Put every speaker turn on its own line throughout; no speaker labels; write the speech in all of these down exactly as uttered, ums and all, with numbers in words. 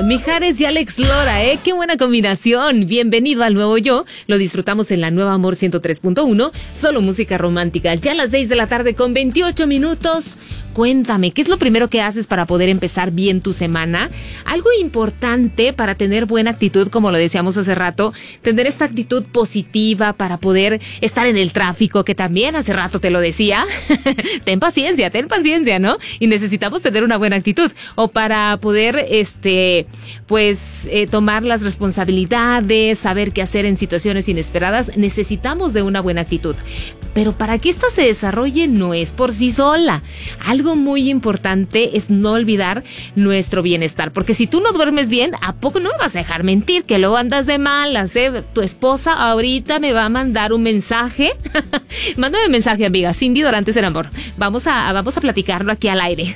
Mijares y Alex Lora, ¿eh? ¡Qué buena combinación! Bienvenido al nuevo yo. Lo disfrutamos en la nueva Amor ciento tres punto uno. Solo música romántica. Ya a las seis de la tarde con veintiocho minutos. Cuéntame, ¿qué es lo primero que haces para poder empezar bien tu semana? Algo importante para tener buena actitud, como lo decíamos hace rato, tener esta actitud positiva para poder estar en el tráfico, que también hace rato te lo decía. Ten paciencia, ten paciencia, ¿no? Y necesitamos tener una buena actitud. O para poder, este, pues, eh, tomar las responsabilidades, saber qué hacer en situaciones inesperadas, necesitamos de una buena actitud. Pero para que esta se desarrolle no es por sí sola. Algo muy importante es no olvidar nuestro bienestar, porque si tú no duermes bien, ¿a poco no me vas a dejar mentir? Que luego andas de malas, ¿eh? Tu esposa ahorita me va a mandar un mensaje. Mándame un mensaje, amiga, Cindy Dorantes en amor. Vamos a, vamos a platicarlo aquí al aire.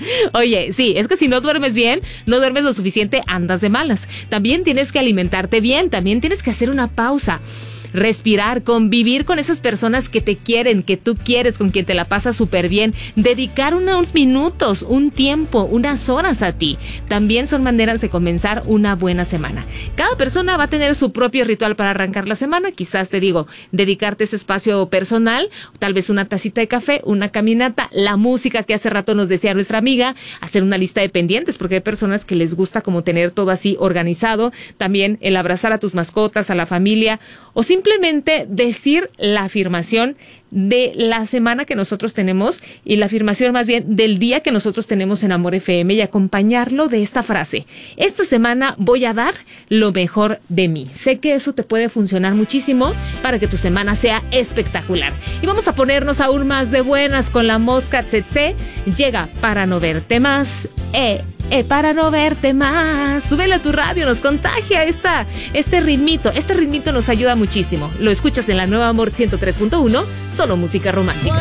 Oye, sí, es que si no duermes bien, no duermes lo suficiente, andas de malas. También tienes que alimentarte bien, también tienes que hacer una pausa. Respirar, convivir con esas personas que te quieren, que tú quieres, con quien te la pasas súper bien, dedicar unos minutos, un tiempo, unas horas a ti. También son maneras de comenzar una buena semana. Cada persona va a tener su propio ritual para arrancar la semana. Quizás te digo, dedicarte ese espacio personal, tal vez una tacita de café, una caminata, la música que hace rato nos decía nuestra amiga, hacer una lista de pendientes, porque hay personas que les gusta como tener todo así organizado. También el abrazar a tus mascotas, a la familia, o simplemente decir la afirmación de la semana que nosotros tenemos y la afirmación más bien del día que nosotros tenemos en Amor F M y acompañarlo de esta frase: esta semana voy a dar lo mejor de mí. Sé que eso te puede funcionar muchísimo para que tu semana sea espectacular. Y vamos a ponernos aún más de buenas con la Mosca Tsetse. Llega para no verte más. Eh, eh, para no verte más. Súbele a tu radio, nos contagia esta, este ritmito. Este ritmito nos ayuda muchísimo. Lo escuchas en la nueva Amor ciento tres punto uno. Solo música romántica.